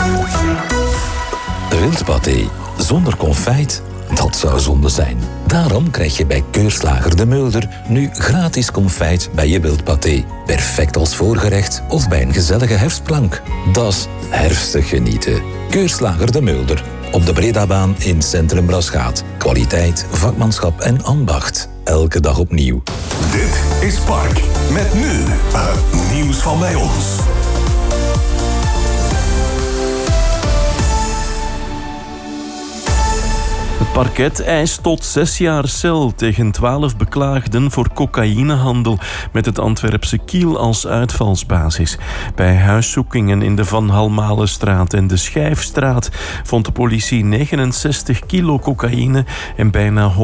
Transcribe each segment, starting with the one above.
Wildpaté zonder confijt, dat zou zonde zijn. Daarom krijg je bij Keurslager de Mulder nu gratis confijt bij je wildpaté. Perfect als voorgerecht of bij een gezellige herfstplank. Dat's herfstig genieten. Keurslager de Mulder. Op de Bredabaan in Centrum Braschaat. Kwaliteit, vakmanschap en ambacht. Elke dag opnieuw. Dit is Park. Met nu het nieuws van bij ons. Het parket eist tot 6 jaar cel tegen 12 beklaagden voor cocaïnehandel met het Antwerpse Kiel als uitvalsbasis. Bij huiszoekingen in de Van Halmalenstraat en de Schijfstraat vond de politie 69 kilo cocaïne en bijna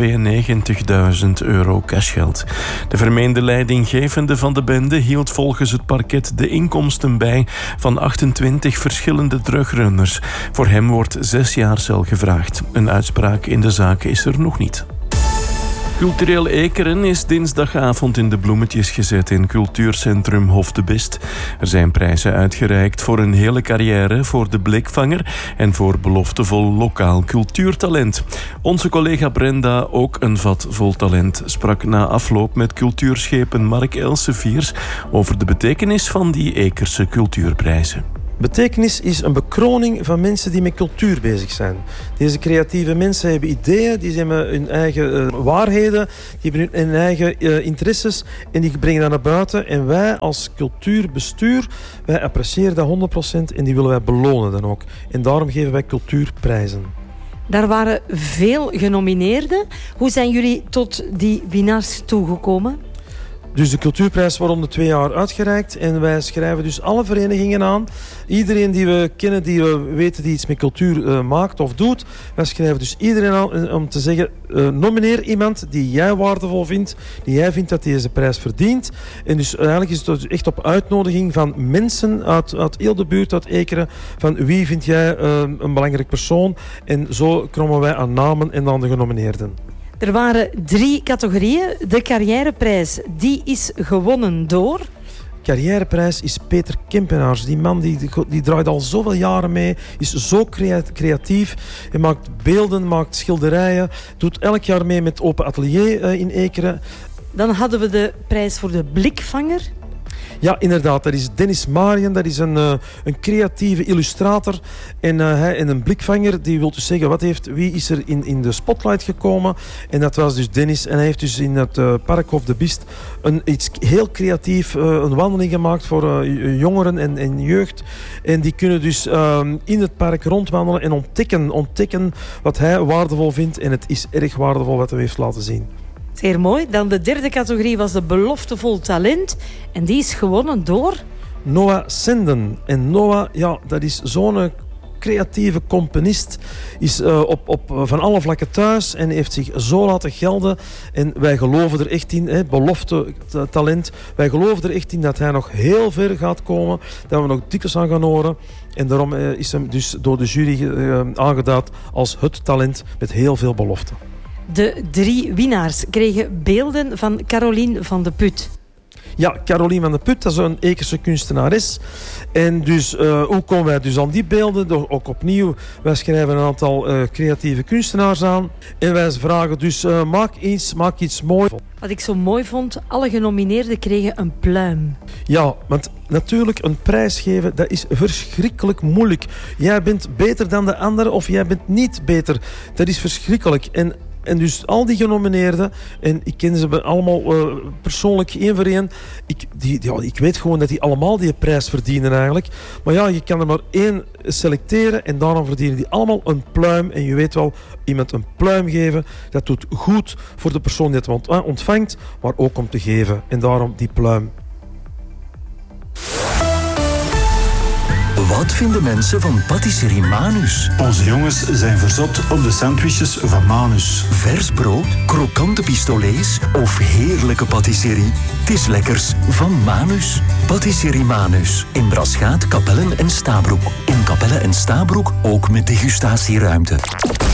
€192.000 cashgeld. De vermeende leidinggevende van de bende hield volgens het parket de inkomsten bij van 28 verschillende drugrunners. Voor hem wordt 6 jaar cel gevraagd. Een uitspraak in de zaak is er nog niet. Cultureel Ekeren is dinsdagavond in de bloemetjes gezet in cultuurcentrum Hof de Best. Er zijn prijzen uitgereikt voor een hele carrière voor de blikvanger en voor beloftevol lokaal cultuurtalent. Onze collega Brenda, ook een vat vol talent, sprak na afloop met cultuurschepen Mark Elseviers over de betekenis van die Ekerse cultuurprijzen. Betekenis is een bekroning van mensen die met cultuur bezig zijn. Deze creatieve mensen hebben ideeën, die hebben hun eigen waarheden, die hebben hun eigen interesses en die brengen dat naar buiten. En wij als cultuurbestuur, wij appreciëren dat 100% en die willen wij belonen dan ook. En daarom geven wij cultuurprijzen. Daar waren veel genomineerden. Hoe zijn jullie tot die winnaars toegekomen? Dus de cultuurprijs wordt om de 2 jaar uitgereikt en wij schrijven dus alle verenigingen aan. Iedereen die we kennen, die we weten die iets met cultuur maakt of doet. Wij schrijven dus iedereen aan om te zeggen, nomineer iemand die jij waardevol vindt, die jij vindt dat deze prijs verdient. En dus eigenlijk is het echt op uitnodiging van mensen uit heel de buurt, uit Ekeren, van wie vind jij een belangrijk persoon. En zo komen wij aan namen en dan de genomineerden. Er waren 3 categorieën. De carrièreprijs, die is gewonnen door... Carrièreprijs is Peter Kempenaars. Die man die draait al zoveel jaren mee, is zo creatief. Hij maakt beelden, maakt schilderijen, doet elk jaar mee met Open Atelier in Ekeren. Dan hadden we de prijs voor de blikvanger. Ja, inderdaad. Dat is Dennis Marien. Dat is een creatieve illustrator en een blikvanger. Die wil dus zeggen, wie is er in de spotlight gekomen? En dat was dus Dennis. En hij heeft dus in het park Hof de Best iets heel creatief, een wandeling gemaakt voor jongeren en jeugd. En die kunnen dus in het park rondwandelen en ontdekken wat hij waardevol vindt. En het is erg waardevol wat hij heeft laten zien. Zeer mooi. Dan de 3e categorie was de beloftevol talent. En die is gewonnen door... Noah Senden. En Noah, ja, dat is zo'n creatieve componist. Is van alle vlakken thuis en heeft zich zo laten gelden. En wij geloven er echt in, belofte talent. Wij geloven er echt in dat hij nog heel ver gaat komen. Dat we nog dikwijls aan gaan horen. En daarom is hem dus door de jury aangeduid als het talent met heel veel belofte. De 3 winnaars kregen beelden van Caroline van de Put. Ja, Caroline van de Put, dat is een Ekerse kunstenares. En dus, hoe komen wij dus aan die beelden? Door ook opnieuw, wij schrijven een aantal creatieve kunstenaars aan. En wij vragen dus, maak iets moois. Wat ik zo mooi vond, alle genomineerden kregen een pluim. Ja, want natuurlijk, een prijs geven, dat is verschrikkelijk moeilijk. Jij bent beter dan de andere of jij bent niet beter. Dat is verschrikkelijk. En dus al die genomineerden, en ik ken ze allemaal persoonlijk één voor één. Ik weet gewoon dat die allemaal die prijs verdienen eigenlijk. Maar ja, je kan er maar 1 selecteren en daarom verdienen die allemaal een pluim. En je weet wel, iemand een pluim geven, dat doet goed voor de persoon die het ontvangt, maar ook om te geven. En daarom die pluim. Wat vinden mensen van patisserie Manus? Onze jongens zijn verzot op de sandwiches van Manus. Vers brood, krokante pistolets of heerlijke patisserie? Het is lekkers van Manus. Patisserie Manus. In Braschaat, Kapellen en Stabroek. In Kapellen en Stabroek ook met degustatieruimte.